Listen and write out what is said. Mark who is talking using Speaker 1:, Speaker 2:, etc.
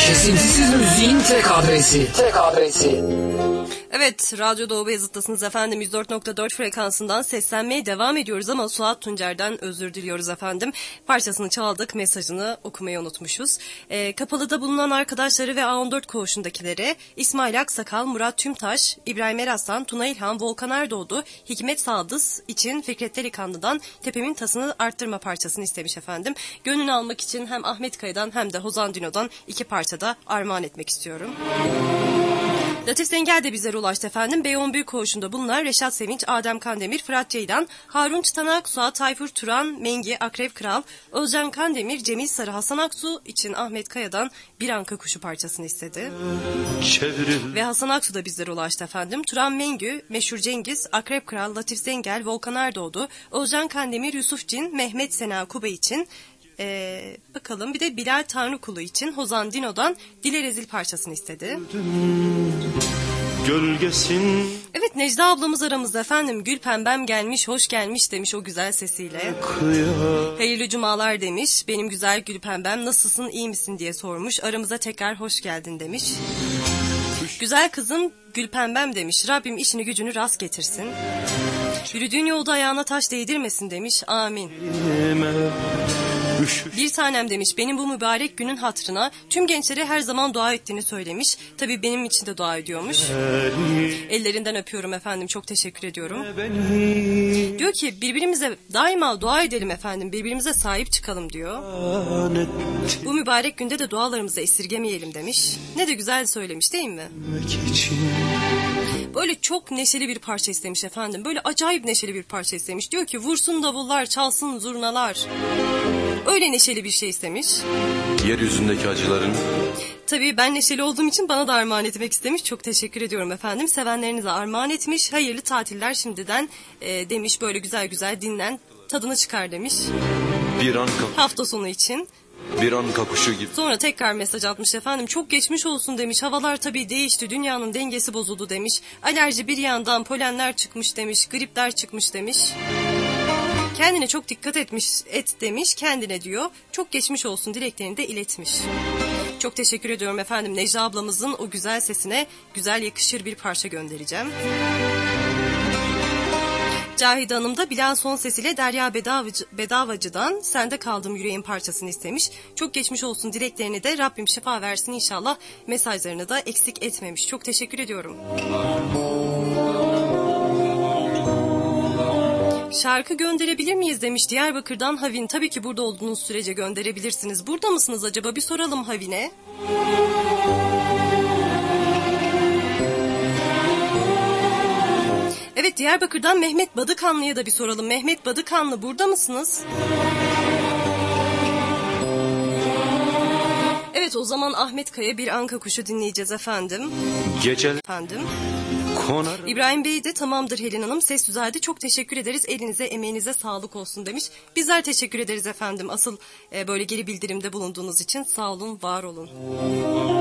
Speaker 1: Kesintisiz müziğin tek adresi.
Speaker 2: Evet, Radyo Doğu Beyazıt'tasınız efendim. 104.4 frekansından seslenmeye devam ediyoruz ama Suat Tuncer'den özür diliyoruz efendim. Parçasını çaldık, mesajını okumayı unutmuşuz. Kapalı'da bulunan arkadaşları ve A14 koğuşundakileri İsmail Aksakal, Murat Tümtaş, İbrahim Eraslan, Tuna İlhan, Volkan Erdoğdu, Hikmet Saldız için Fikret Delikanlı'dan Tepemin Tasını Arttırma parçasını istemiş efendim. Gönlünü almak için hem Ahmet Kaya'dan hem de Hozan Dino'dan iki parçada armağan etmek istiyorum. Latif Zengel de bizlere ulaştı efendim. B11 koğuşunda bulunan Reşat Sevinç, Adem Kandemir, Fırat Ceylan, Harun Çıtanak, Suat Tayfur Turan, Mengi, Akrep Kral, Özcan Kandemir, Cemil Sarı, Hasan Aksu için Ahmet Kaya'dan Bir Anka Kuşu parçasını istedi. Ve Hasan Aksu da bizlere ulaştı efendim. Turan Mengü, Meşhur Cengiz, Akrep Kral, Latif Zengel, Volkan Erdoğdu, Özcan Kandemir, Yusuf Cin, Mehmet Sena Kuba için bakalım bir de Bilal Tanrıkulu için Hozan Dino'dan Dile Rezil parçasını istedi.
Speaker 3: Gölgesin.
Speaker 2: Evet, Necla ablamız aramızda efendim. Gül pembem gelmiş, hoş gelmiş demiş o güzel sesiyle. Hayırlı cumalar demiş. Benim güzel gül pembem, nasılsın, iyi misin diye sormuş. Aramıza tekrar hoş geldin demiş. Güzel kızım gül pembem demiş. Rabbim işini gücünü rast getirsin. Yürüdüğün yolda ayağına taş değdirmesin demiş. Amin. Bir tanem demiş, benim bu mübarek günün hatırına tüm gençlere her zaman dua ettiğini söylemiş. Tabii benim için de dua ediyormuş. Ellerinden öpüyorum efendim, çok teşekkür ediyorum. Diyor ki birbirimize daima dua edelim efendim, birbirimize sahip çıkalım diyor. Bu mübarek günde de dualarımızı esirgemeyelim demiş. Ne de güzel söylemiş değil mi? Böyle çok neşeli bir parça istemiş efendim. Böyle acayip neşeli bir parça istemiş. Diyor ki vursun davullar, çalsın zurnalar. Öyle neşeli bir şey istemiş.
Speaker 3: Yeryüzündeki acıların.
Speaker 2: Tabii ben neşeli olduğum için bana da armağan etmek istemiş. Çok teşekkür ediyorum efendim. Sevenlerinize armağan etmiş. Hayırlı tatiller şimdiden demiş. Böyle güzel güzel dinlen, tadını çıkar demiş.
Speaker 3: Bir an
Speaker 2: hafta sonu için.
Speaker 3: Bir anka kuşu gibi.
Speaker 2: Sonra tekrar mesaj atmış efendim. Çok geçmiş olsun demiş. Havalar tabii değişti. Dünyanın dengesi bozuldu demiş. Alerji bir yandan, polenler çıkmış demiş. Gripler çıkmış demiş. Kendine çok dikkat et demiş. Kendine diyor. Çok geçmiş olsun dileklerini de iletmiş. Çok teşekkür ediyorum efendim. Necla ablamızın o güzel sesine güzel yakışır bir parça göndereceğim. Cahide Hanım da Bilal son sesiyle Derya Bedavacı'dan Sende Kaldım Yüreğin parçasını istemiş. Çok geçmiş olsun dileklerini de Rabbim şifa versin inşallah, mesajlarını da eksik etmemiş. Çok teşekkür ediyorum. Şarkı gönderebilir miyiz demiş Diyarbakır'dan Havin. Tabii ki burada olduğunuz sürece gönderebilirsiniz. Burada mısınız acaba? Bir soralım Havin'e. Evet, Diyarbakır'dan Mehmet Badıkanlı'ya da bir soralım. Mehmet Badıkanlı, burada mısınız? Evet, o zaman Ahmet Kaya Bir Anka Kuşu dinleyeceğiz efendim. Efendim.
Speaker 3: Konar.
Speaker 2: İbrahim Bey de tamamdır Helin Hanım, ses düzeldi, çok teşekkür ederiz, elinize emeğinize sağlık olsun demiş. Bizler teşekkür ederiz efendim, asıl böyle geri bildirimde bulunduğunuz için sağ olun, var olun.